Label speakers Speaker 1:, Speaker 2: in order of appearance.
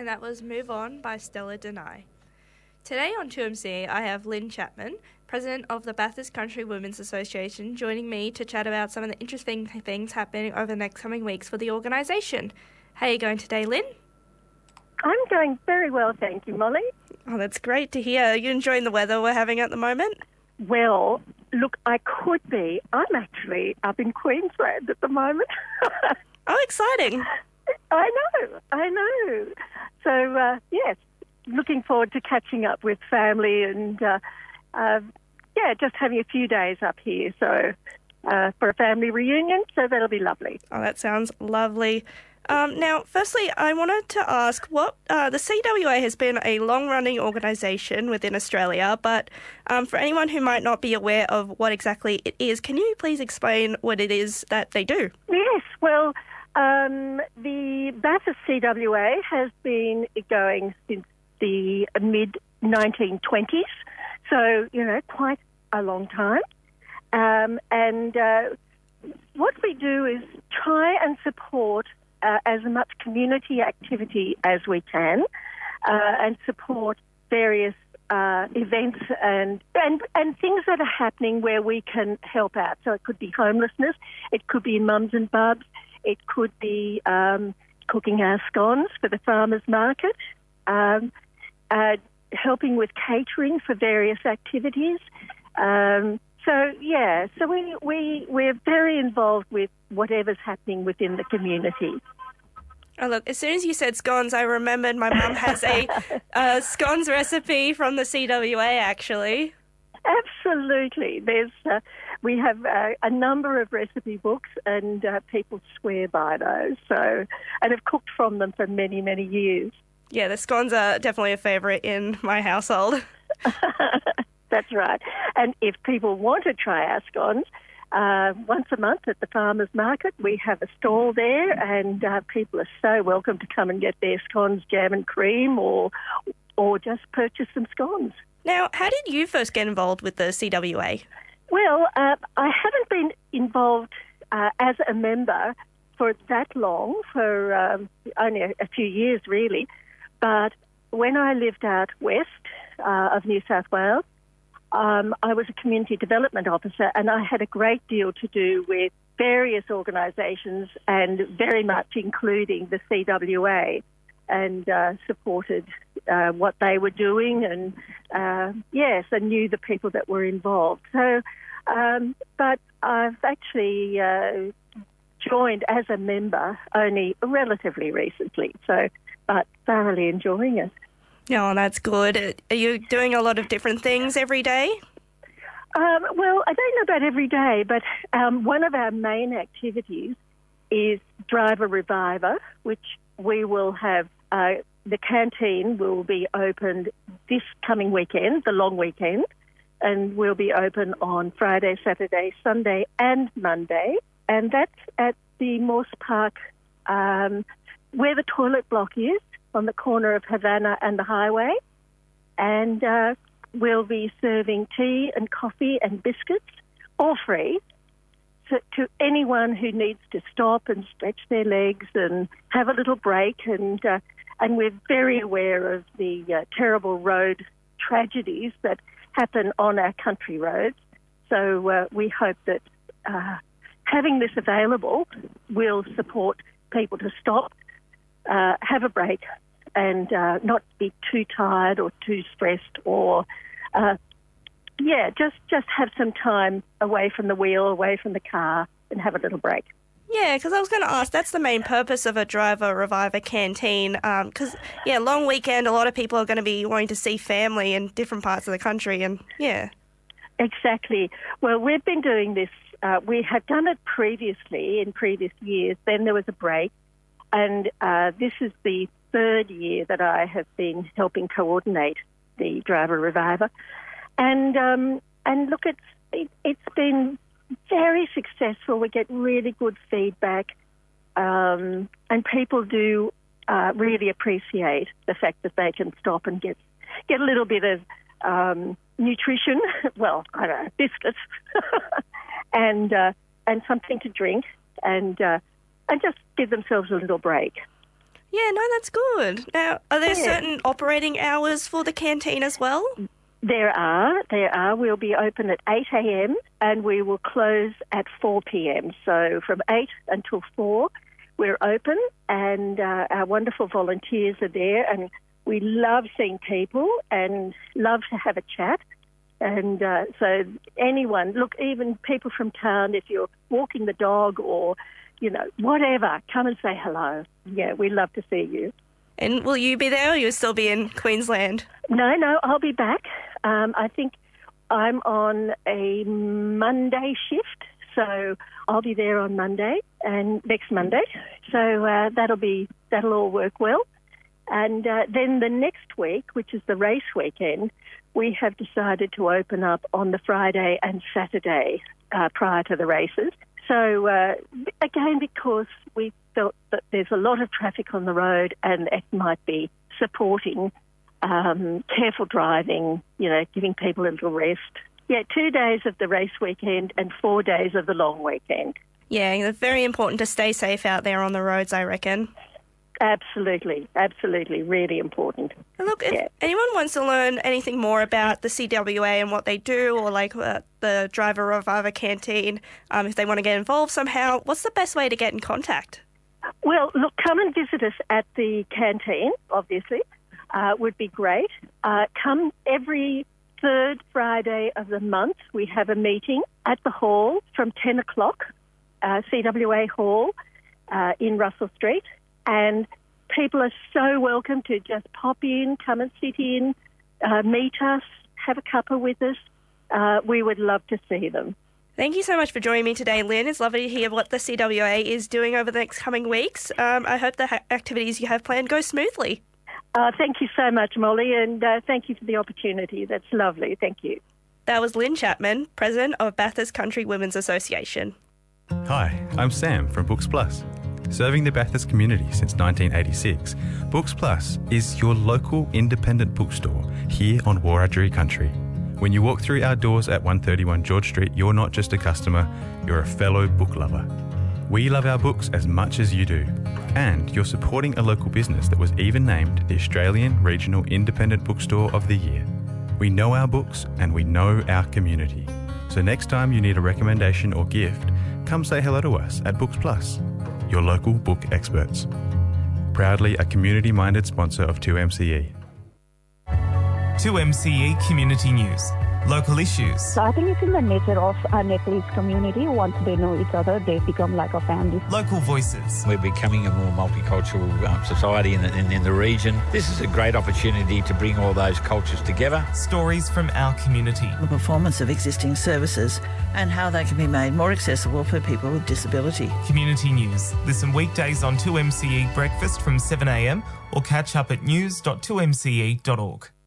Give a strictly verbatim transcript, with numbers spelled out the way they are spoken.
Speaker 1: And that was Move On by Stella Deny. Today on two M C, I have Lynn Chapman, President of the Bathurst Country Women's Association, joining me to chat about some of the interesting things happening over the next coming weeks for the organisation. How are you going today, Lynn?
Speaker 2: I'm going very well, thank you, Molly.
Speaker 1: Oh, that's great to hear. Are you enjoying the weather we're having at the moment?
Speaker 2: Well, look, I could be. I'm actually up in Queensland at the moment.
Speaker 1: Oh, exciting.
Speaker 2: I know, I know. So, uh, yes, looking forward to catching up with family and, uh, uh, yeah, just having a few days up here. So, uh, for a family reunion, so that'll be lovely.
Speaker 1: Oh, that sounds lovely. Um, now, firstly, I wanted to ask what uh, the C W A has been a long-running organisation within Australia, but um, for anyone who might not be aware of what exactly it is, can you please explain what it is that they do?
Speaker 2: Yes, well, um, the Bathurst C W A has been going since the mid nineteen twenties, so, you know, quite a long time. Um, and uh, what we do is try and support Uh, as much community activity as we can, uh, and support various uh, events and, and and things that are happening where we can help out. So it could be homelessness, it could be mums and bubs, it could be um, cooking our scones for the farmers market, um, uh, helping with catering for various activities. Um, So, yeah, so we, we, we're very involved with whatever's happening within the community.
Speaker 1: Oh, look, as soon as you said scones, I remembered my mum has a uh, scones recipe from the C W A, actually.
Speaker 2: Absolutely. There's, uh, we have uh, a number of recipe books and uh, people swear by those, so, and have cooked from them for many, many years.
Speaker 1: Yeah, the scones are definitely a favourite in my household.
Speaker 2: That's right. And if people want to try our scones, uh, once a month at the farmers market, we have a stall there, and uh, people are so welcome to come and get their scones, jam and cream, or or just purchase some scones.
Speaker 1: Now, how did you first get involved with the C W A?
Speaker 2: Well, uh, I haven't been involved uh, as a member for that long, for um, only a, a few years really, but when I lived out west uh, of New South Wales, Um, I was a community development officer, and I had a great deal to do with various organisations, and very much including the C W A, and uh, supported uh, what they were doing, and uh, yes, I knew the people that were involved. So, um, but I've actually uh, joined as a member only relatively recently, so but thoroughly enjoying it.
Speaker 1: Oh, that's good. Are you doing a lot of different things every day?
Speaker 2: Um, well, I don't know about every day, but um, one of our main activities is Driver Reviver, which we will have, uh, the canteen will be opened this coming weekend, the long weekend, and will be open on Friday, Saturday, Sunday and Monday. And that's at the Morse Park, um, where the toilet block is, on the corner of Havana and the highway, and uh, we'll be serving tea and coffee and biscuits, all free, to, to anyone who needs to stop and stretch their legs and have a little break. And uh, and we're very aware of the uh, terrible road tragedies that happen on our country roads. So uh, we hope that uh, having this available will support people to stop, Uh, have a break, and uh, not be too tired or too stressed, or uh, yeah, just just have some time away from the wheel, away from the car, and have a little break.
Speaker 1: Yeah, because I was going to ask, that's the main purpose of a Driver Reviver canteen, because, um, yeah, long weekend, a lot of people are going to be wanting to see family in different parts of the country, and, yeah.
Speaker 2: Exactly. Well, we've been doing this, uh, we had done it previously, in previous years, then there was a break, and uh, this is the third year that I have been helping coordinate the Driver Reviver. And um, and look, it's, it, it's been very successful. We get really good feedback, um, and people do uh, really appreciate the fact that they can stop and get, get a little bit of um, nutrition, well, I don't know, biscuits, and, uh, and something to drink, and... Uh, and just give themselves a little break.
Speaker 1: Yeah, no, that's good. Now, are there
Speaker 2: Yeah.
Speaker 1: certain operating hours for the canteen as well?
Speaker 2: There are, there are. We'll be open at eight a.m. and we will close at four p.m. So from eight until four, we're open, and uh, our wonderful volunteers are there, and we love seeing people and love to have a chat. And uh, so anyone, look, even people from town, if you're walking the dog or, you know, whatever, come and say hello. Yeah, we love to see you.
Speaker 1: And will you be there or you'll still be in Queensland?
Speaker 2: No, no, I'll be back. Um, I think I'm on a Monday shift, so I'll be there on Monday and next Monday. So uh, that'll be that'll all work well. And uh, then the next week, which is the race weekend, we have decided to open up on the Friday and Saturday uh, prior to the races. So uh, again, because we felt that there's a lot of traffic on the road and it might be supporting um, careful driving, you know, giving people a little rest. Yeah, two days of the race weekend and four days of the long weekend.
Speaker 1: Yeah, it's very important to stay safe out there on the roads, I reckon.
Speaker 2: Absolutely, absolutely, really important.
Speaker 1: And look, if
Speaker 2: Yeah.
Speaker 1: anyone wants to learn anything more about the C W A and what they do, or like uh, the Driver Reviver Canteen, um, if they want to get involved somehow, what's the best way to get in contact?
Speaker 2: Well, look, come and visit us at the canteen, obviously, uh, would be great. Uh, come every third Friday of the month. We have a meeting at the hall from ten o'clock, uh, C W A Hall uh, in Russell Street. And people are so welcome to just pop in, come and sit in, uh, meet us, have a cuppa with us. Uh, we would love to see them.
Speaker 1: Thank you so much for joining me today, Lynn. It's lovely to hear what the C W A is doing over the next coming weeks. Um, I hope the ha- activities you have planned go smoothly.
Speaker 2: Uh, thank you so much, Molly, and uh, thank you for the opportunity. That's lovely. Thank you.
Speaker 1: That was Lynn Chapman, President of Bathurst Country Women's Association.
Speaker 3: Hi, I'm Sam from Books Plus. Serving the Bathurst community since nineteen eighty-six, Books Plus is your local independent bookstore here on Wiradjuri country. When you walk through our doors at one thirty-one George Street, you're not just a customer, you're a fellow book lover. We love our books as much as you do, and you're supporting a local business that was even named the Australian Regional Independent Bookstore of the Year. We know our books and we know our community. So next time you need a recommendation or gift, come say hello to us at Books Plus, your local book experts. Proudly a community-minded sponsor of two M C E.
Speaker 4: two M C E Community News. Local issues.
Speaker 5: So I think it's in the nature of our Nepalese community. Once they know each other, they become like a family.
Speaker 4: Local voices.
Speaker 6: We're becoming a more multicultural um, society in the, in, in the region. This is a great opportunity to bring all those cultures together.
Speaker 4: Stories from our community.
Speaker 7: The performance of existing services and how they can be made more accessible for people with disability.
Speaker 4: Community News. Listen weekdays on two M C E Breakfast from seven a m or catch up at news dot two m c e dot org.